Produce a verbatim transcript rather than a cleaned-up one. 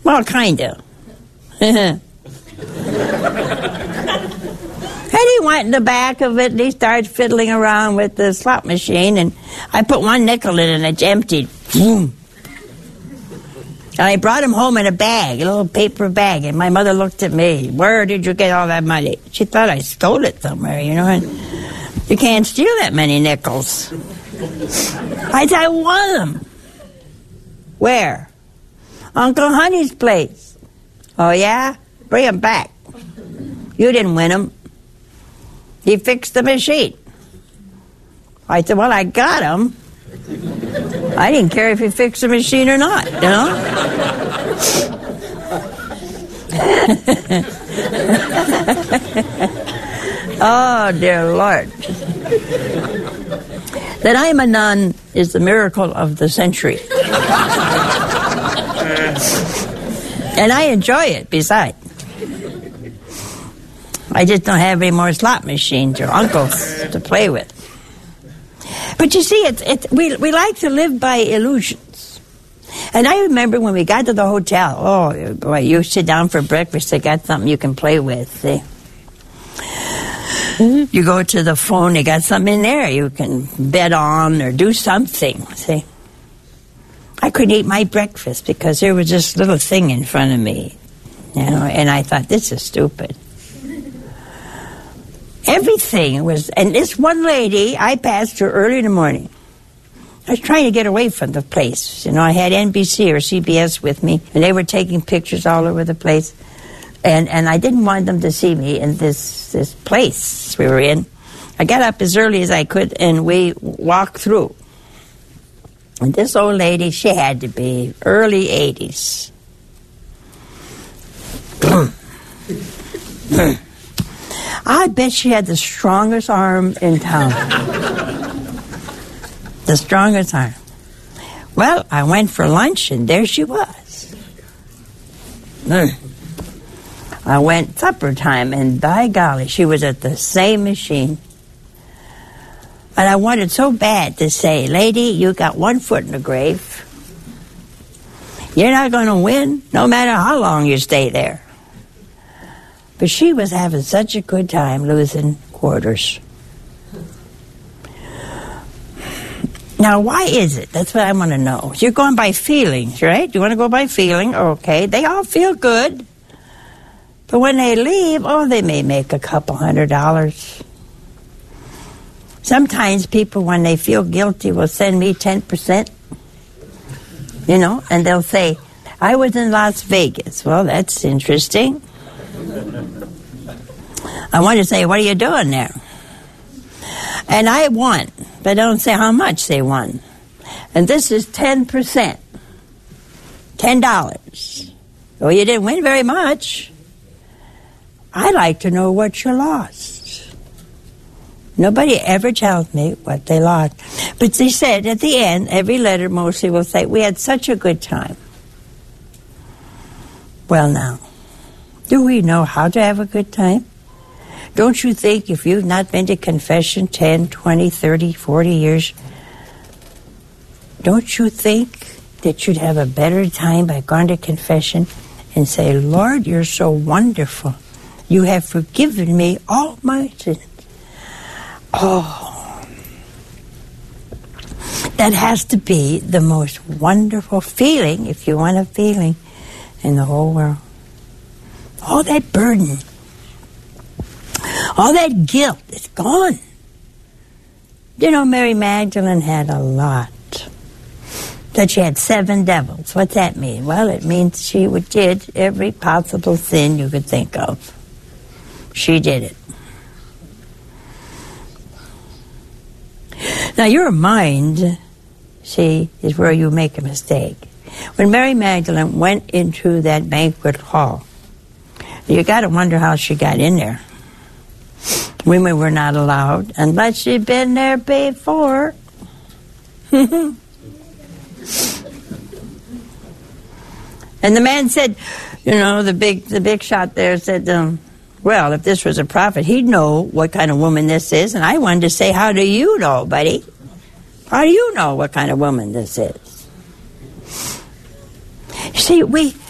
Well, kind of. And he went in the back of it, and he started fiddling around with the slot machine, and I put one nickel in, and it's emptied. Boom. And I brought him home in a bag, a little paper bag, and my mother looked at me. Where did you get all that money? She thought I stole it somewhere, you know, and you can't steal that many nickels. I said, I won them. Where? Uncle Honey's place. Oh, yeah? Bring them back. You didn't win them. He fixed the machine. I said, well, I got them. I didn't care if he fixed the machine or not, you know? Oh, dear Lord. That I am a nun is the miracle of the century. And I enjoy it, besides. I just don't have any more slot machines or uncles to play with. But you see, it's, it's, we, we like to live by illusions. And I remember when we got to the hotel, oh, boy, you sit down for breakfast, they got something you can play with, see? Mm-hmm. You go to the phone, they got something in there you can bet on or do something, see? I couldn't eat my breakfast because there was this little thing in front of me, you know, and I thought, this is stupid. Everything was, and this one lady, I passed her early in the morning. I was trying to get away from the place. You know, I had N B C or C B S with me, and they were taking pictures all over the place. And and I didn't want them to see me in this, this place we were in. I got up as early as I could, and we walked through. And this old lady, she had to be early eighties. I bet she had the strongest arm in town. The strongest arm. Well, I went for lunch, and there she was. Mm. I went supper time, and by golly, she was at the same machine. And I wanted so bad to say, lady, you got one foot in the grave. You're not going to win, no matter how long you stay there. But she was having such a good time losing quarters. Now, why is it? That's what I want to know. You're going by feelings, right? You want to go by feeling? Okay. They all feel good. But when they leave, oh, they may make a couple hundred dollars. Sometimes people, when they feel guilty, will send me ten percent. You know, and they'll say, I was in Las Vegas. Well, that's interesting. I want to say, what are you doing there? And I won, but don't say how much they won. And this is ten percent. ten dollars. Well, you didn't win very much. I like to know what you lost. Nobody ever tells me what they lost. But they said at the end, every letter mostly will say, we had such a good time. Well, now, do we know how to have a good time? Don't you think if you've not been to confession ten, twenty, thirty, forty years, don't you think that you'd have a better time by going to confession and say, Lord, you're so wonderful. You have forgiven me all my sins. Oh, that has to be the most wonderful feeling, if you want a feeling, in the whole world. All that burden, all that guilt is gone. You know, Mary Magdalene had a lot. That she had seven devils. What's that mean? Well, it means she did every possible sin you could think of. She did it. Now, your mind, see, is where you make a mistake. When Mary Magdalene went into that banquet hall, you got to wonder how she got in there. Women were not allowed unless she'd been there before. And the man said, you know, the big the big shot there said, um, well, if this was a prophet, he'd know what kind of woman this is. And I wanted to say, how do you know, buddy? How do you know what kind of woman this is? You see, we...